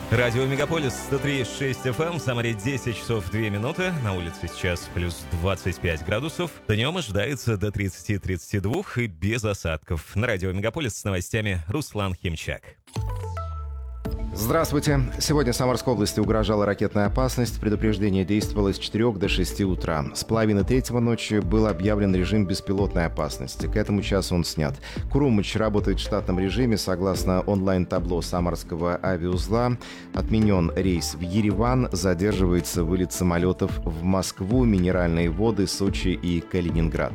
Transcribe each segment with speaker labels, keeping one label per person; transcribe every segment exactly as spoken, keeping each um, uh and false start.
Speaker 1: Радио Мегаполис сто три и шесть эф эм, в Самаре десять часов две минуты, на улице сейчас плюс двадцать пять градусов, днем ожидается до тридцати тридцати двух и без осадков. На Радио Мегаполис с новостями Руслан Химчак.
Speaker 2: Здравствуйте. Сегодня в Самарской области угрожала ракетная опасность. Предупреждение действовало с четырёх до шести утра. С половины третьего ночи был объявлен режим беспилотной опасности. К этому часу он снят. Курумыч работает в штатном режиме. Согласно онлайн-табло Самарского авиаузла, отменен рейс в Ереван, задерживается вылет самолетов в Москву, Минеральные воды, Сочи и Калининград.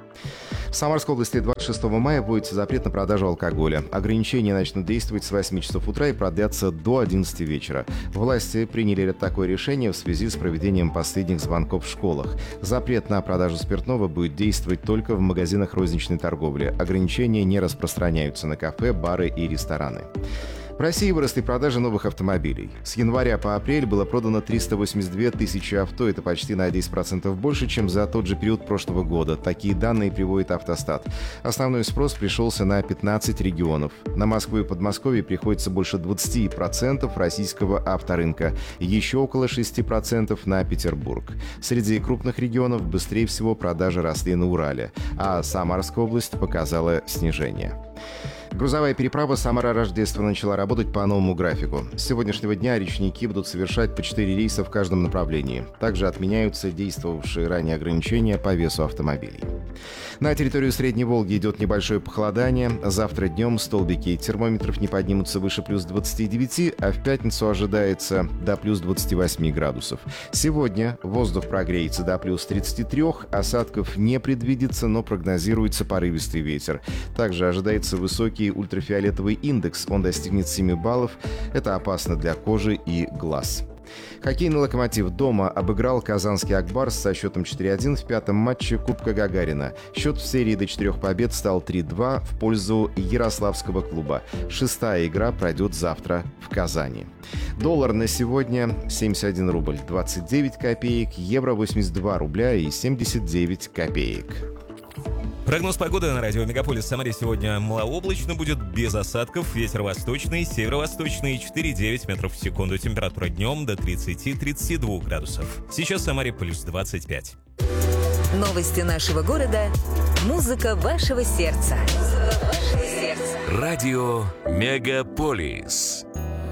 Speaker 2: В Самарской области двадцать шестого мая вводится запрет на продажу алкоголя. Ограничения начнут действовать с восьми часов утра и продлятся до одиннадцати вечера. Власти приняли такое решение в связи с проведением последних звонков в школах. Запрет на продажу спиртного будет действовать только в магазинах розничной торговли. Ограничения не распространяются на кафе, бары и рестораны. В России выросли продажи новых автомобилей. С января по апрель было продано триста восемьдесят две тысячи авто. Это почти на десять процентов больше, чем за тот же период прошлого года. Такие данные приводит Автостат. Основной спрос пришелся на пятнадцать регионов. На Москву и Подмосковье приходится больше двадцати процентов российского авторынка. Еще около шести процентов на Петербург. Среди крупных регионов быстрее всего продажи росли на Урале, а Самарская область показала снижение. Грузовая переправа Самара-Рождество начала работать по новому графику. С сегодняшнего дня речники будут совершать по четыре рейса в каждом направлении. Также отменяются действовавшие ранее ограничения по весу автомобилей. На территорию Средней Волги идет небольшое похолодание. Завтра днем столбики термометров не поднимутся выше плюс двадцати девяти, а в пятницу ожидается до плюс двадцати восьми градусов. Сегодня воздух прогреется до плюс тридцати трёх, осадков не предвидится, но прогнозируется порывистый ветер. Также ожидается высокий ультрафиолетовый индекс, он достигнет семи баллов. Это опасно для кожи и глаз. Хоккейный «Локомотив» дома обыграл казанский «Акбарс» со счетом четыре один в пятом матче Кубка Гагарина. Счет в серии до четырех побед стал три-два в пользу ярославского клуба. Шестая игра пройдет завтра в Казани. Доллар на сегодня семьдесят один рубль двадцать девять копеек, евро восемьдесят два рубля и семьдесят девять копеек.
Speaker 1: Прогноз погоды на радио Мегаполис в Самаре сегодня малооблачно будет, без осадков, ветер восточный, северо-восточный четыре-девять метров в секунду, температура днем до тридцати тридцати двух градусов. Сейчас в Самаре плюс двадцать пять.
Speaker 3: Новости нашего города, музыка вашего сердца.
Speaker 4: Радио Мегаполис.